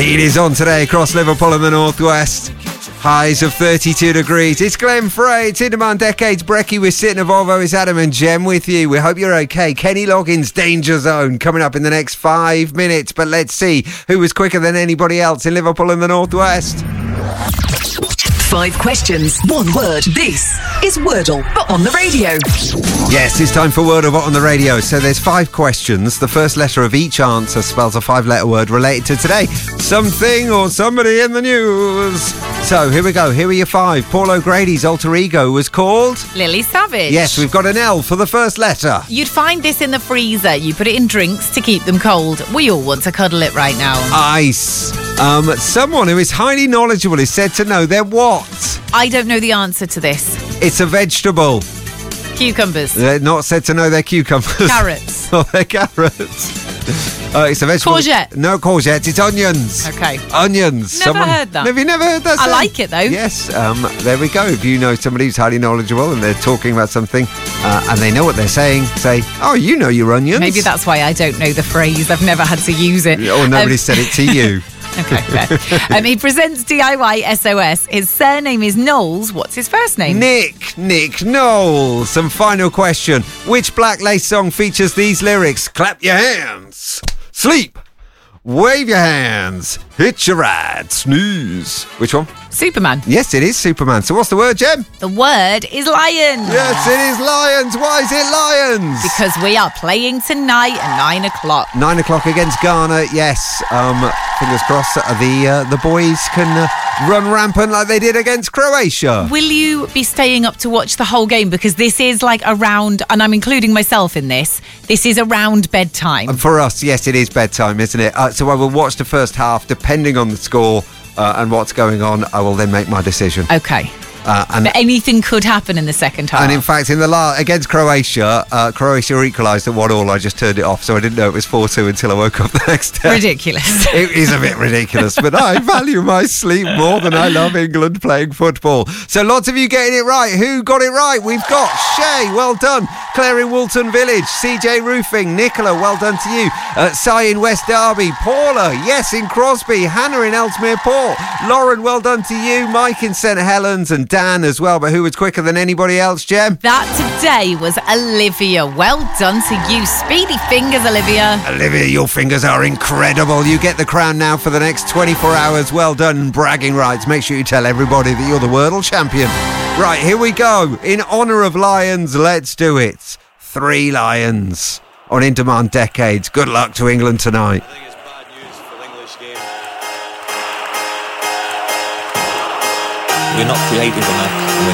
It is on today across Liverpool and the Northwest. Highs of 32 degrees. It's Glenn Frey. It's In Demand Decades. Brekkie, we're sitting at Volvo. It's Adam and Jem with you. We hope you're okay. Kenny Loggins, Danger Zone, coming up in the next 5 minutes. But let's see who was quicker than anybody else in Liverpool and the Northwest. 5 questions, 1 word. This is Wordle, but on the radio. Yes, it's time for Wordle, but on the radio. So there's 5 questions. The first letter of each answer spells a 5-letter word related to today. Something or somebody in the news. So here we go. Here are your 5. Paul O'Grady's alter ego was called? Lily Savage. Yes, we've got an L for the first letter. You'd find this in the freezer. You put it in drinks to keep them cold. We all want to cuddle it right now. Ice. Someone who is highly knowledgeable is said to know their what? I don't know the answer to this. It's a vegetable. Cucumbers. They're not said to know their cucumbers. Carrots. Oh, they're carrots. It's a vegetable. Courgette. No courgettes, it's onions. Okay. Onions. Never heard that. Have you never heard that? I like it though. Yes. There we go. If you know somebody who's highly knowledgeable and they're talking about something and they know what they're saying, say, oh, you know your onions. Maybe that's why I don't know the phrase. I've never had to use it. Or nobody said it to you. Okay, fair. He presents DIY SOS. His surname is Knowles. What's his first name? Nick Knowles. Some final question. Which Black Lace song features these lyrics? Clap your hands. Sleep. Wave your hands. Hitch a ride. Snooze. Which one? Superman. Yes, it is Superman. So what's the word, Jem? The word is lion. Yes, it is lions. Why is it lions? Because we are playing tonight at 9 o'clock. 9 o'clock against Ghana, yes. Fingers crossed the boys can run rampant like they did against Croatia. Will you be staying up to watch the whole game? Because this is like around, and I'm including myself in this is around bedtime. For us, yes, it is bedtime, isn't it? So I will watch the first half, depending on the score and what's going on. I will then make my decision. Okay. And but anything could happen in the second half. And in fact, in the against Croatia, Croatia equalised at 1-1. I just turned it off, so I didn't know it was 4-2 until I woke up the next day. Ridiculous. It is a bit ridiculous, but I value my sleep more than I love England playing football. So lots of you getting it right. Who got it right? We've got Shay, well done. Claire in Woolton Village. CJ Roofing. Nicola, well done to you. Cy in West Derby. Paula, yes, in Crosby. Hannah in Ellesmere Port. Lauren, well done to you. Mike in St Helens and Dan as well, but who was quicker than anybody else, Jem? That today was Olivia. Well done to you. Speedy fingers, Olivia. Olivia, your fingers are incredible. You get the crown now for the next 24 hours. Well done. Bragging rights. Make sure you tell everybody that you're the Wordle champion. Right, here we go. In honour of Lions, let's do it. 3 Lions on In Demand Decades. Good luck to England tonight. I think it's bad news for the English game. We're not creative enough.